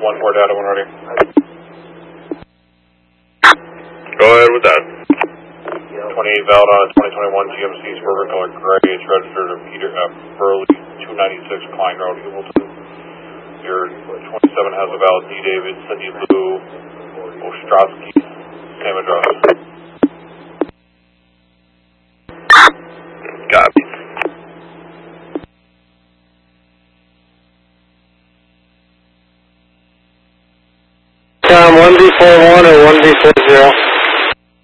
1-4 data when ready. Go ahead with that. 28 valid on a 2021 GMC Suburban color gray. It's registered to Peter Burley, 296 Klein Road, Hamilton. Your 27 has a valid D. David, Cindy Lou, Ostrowski, same address. Copy. Tom, 1B41 or 1B40?